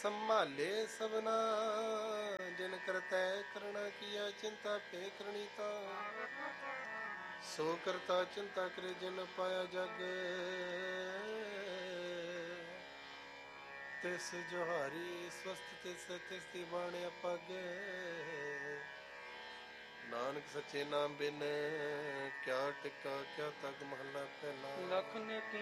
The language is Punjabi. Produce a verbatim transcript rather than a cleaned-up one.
ਸੰਭਾਲੇ ਸਭਨਾ ਜਿਨ ਕਰਤੈ ਕਰਣਾ ਕੀਆ ਚਿੰਤਾ ਪੇ ਕਰਣੀ ਤਾ ਸੋ ਕਰਤਾ ਚਿੰਤਾ ਕਰੇ ਜਿਨ ਪਾਇਆ ਜਗ ਤਿਸ ਜੋਹਾਰੀ ਸਵਸਤ ਤਿਸ ਤਿਸ ਦੀ ਬਾਣਿਆ ਪੱਗ ਨਾਨਕ ਸੱਚੇ ਨਾਮ ਬਿਨ ਕਿਆ ਟਿਕਾ ਕਿਆ ਤੱਕ ਮਹੱਲਾ ਪਹਿਲਾ। ਲੱਖ ਨੇ